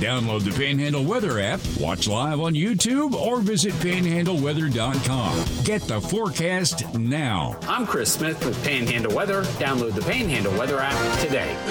Download the Panhandle Weather app, watch live on YouTube, or visit panhandleweather.com. Get the forecast now. I'm Chris Smith with Panhandle Weather. Download the Panhandle Weather app today.